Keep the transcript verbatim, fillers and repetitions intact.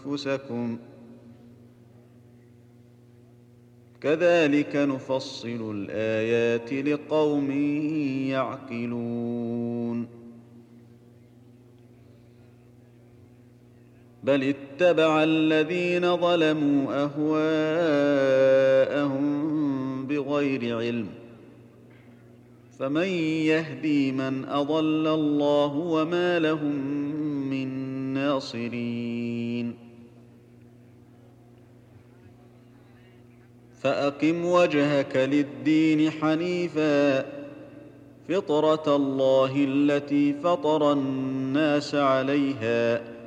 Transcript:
أنفسكم كذلك نفصل الآيات لقوم يعقلون بل اتبع الذين ظلموا أهواءهم بغير علم فمن يهدي من أضل الله وما لهم من ناصرين فأقم وجهك للدين حنيفا فطرة الله التي فطر الناس عليها